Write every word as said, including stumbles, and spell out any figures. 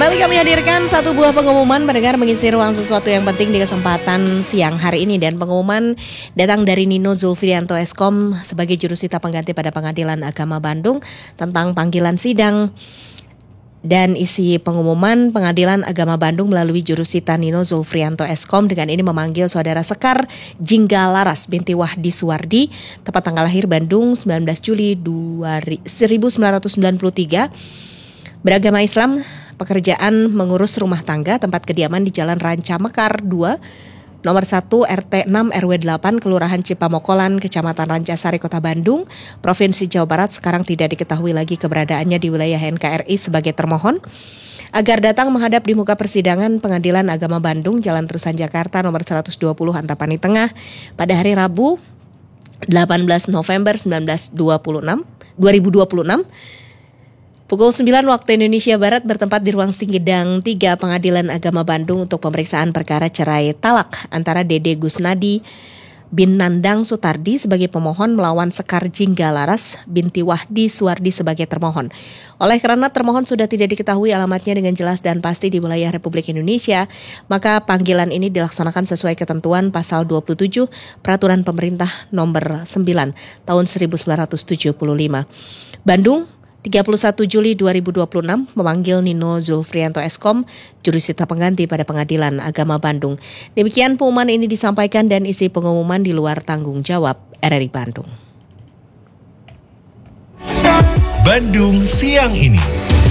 Kembali kami hadirkan satu buah pengumuman pendengar mengisi ruang sesuatu yang penting di kesempatan siang hari ini. Dan pengumuman datang dari Nino Zulfrianto Eskom sebagai jurusita pengganti pada Pengadilan Agama Bandung tentang panggilan sidang. Dan isi pengumuman Pengadilan Agama Bandung melalui jurusita Nino Zulfrianto Eskom dengan ini memanggil Saudara Sekar Jinggalaras binti Wahdi Suwardi, tepat tanggal lahir Bandung sembilan belas Juli seribu sembilan ratus sembilan puluh tiga, beragama Islam, pekerjaan mengurus rumah tangga, tempat kediaman di Jalan Ranca Mekar dua, nomor satu R T enam R W delapan, Kelurahan Cipamokolan, Kecamatan Rancasari, Kota Bandung, Provinsi Jawa Barat. Sekarang tidak diketahui lagi keberadaannya di wilayah N K R I sebagai termohon. Agar datang menghadap di muka persidangan Pengadilan Agama Bandung, Jalan Terusan Jakarta, nomor seratus dua puluh Antapani Tengah, pada hari Rabu delapan belas November dua ribu dua puluh enam. Pukul sembilan waktu Indonesia Barat bertempat di ruang sidang tiga Pengadilan Agama Bandung untuk pemeriksaan perkara cerai talak antara Dede Gusnadi bin Nandang Sutardi sebagai pemohon melawan Sekar Jinggalaras binti Wahdi Suwardi sebagai termohon. Oleh karena termohon sudah tidak diketahui alamatnya dengan jelas dan pasti di wilayah Republik Indonesia, maka panggilan ini dilaksanakan sesuai ketentuan pasal dua puluh tujuh Peraturan Pemerintah Nomor sembilan Tahun seribu sembilan ratus tujuh puluh lima. Bandung, tiga puluh satu Juli dua ribu dua puluh enam, memanggil Nino Zulfrianto Eskom, jurusita pengganti pada Pengadilan Agama Bandung. Demikian pengumuman ini disampaikan dan isi pengumuman di luar tanggung jawab R R I Bandung. Bandung siang ini.